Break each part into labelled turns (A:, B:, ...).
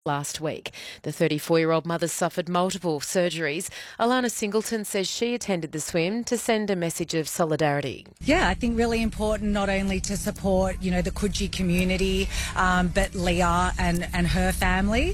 A: last week. The 34-year-old mother suffered multiple surgeries. Alana Singleton says she attended the swim to send a message of solidarity.
B: Yeah, I think really important not only to support, the Coogee community, but Leah and her family.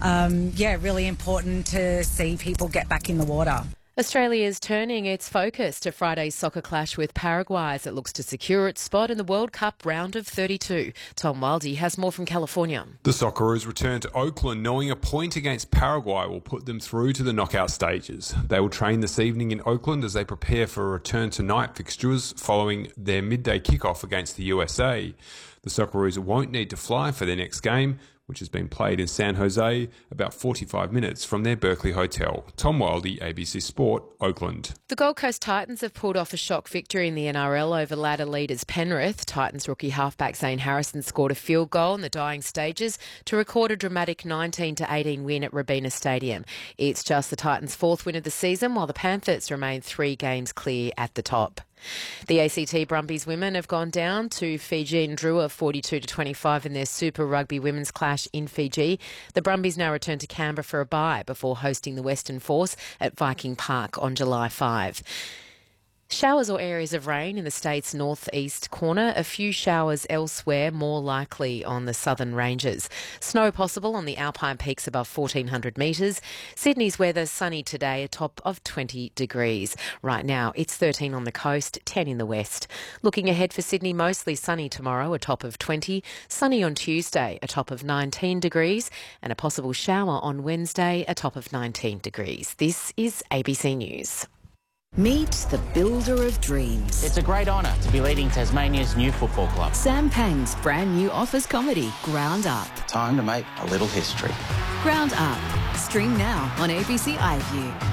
B: Really important to see people get back in the water.
A: Australia is turning its focus to Friday's soccer clash with Paraguay as it looks to secure its spot in the World Cup round of 32. Tom Wildey has more from California.
C: The Socceroos return to Oakland knowing a point against Paraguay will put them through to the knockout stages. They will train this evening in Oakland as they prepare for a return to night fixtures following their midday kickoff against the USA. The Socceroos won't need to fly for their next game, which has been played in San Jose, about 45 minutes from their Berkeley hotel. Tom Wildey, ABC Sport, Oakland.
A: The Gold Coast Titans have pulled off a shock victory in the NRL over ladder leaders Penrith. Titans rookie halfback Zane Harrison scored a field goal in the dying stages to record a dramatic 19-18 win at Robina Stadium. It's just the Titans' fourth win of the season, while the Panthers remain 3 games clear at the top. The ACT Brumbies women have gone down to Fiji and Drua 42-25 in their Super Rugby women's clash in Fiji. The Brumbies now return to Canberra for a bye before hosting the Western Force at Viking Park on July 5. Showers or areas of rain in the state's northeast corner. A few showers elsewhere, more likely on the southern ranges. Snow possible on the alpine peaks above 1,400 metres. Sydney's weather sunny today, a top of 20 degrees. Right now it's 13 on the coast, 10 in the west. Looking ahead for Sydney, mostly sunny tomorrow, a top of 20. Sunny on Tuesday, a top of 19 degrees. And a possible shower on Wednesday, a top of 19 degrees. This is ABC News.
D: Meet the builder of dreams.
E: It's a great honour to be leading Tasmania's new football club.
D: Sam Pang's brand new office comedy, Ground Up.
E: Time to make a little history.
D: Ground Up. Stream now on ABC iView.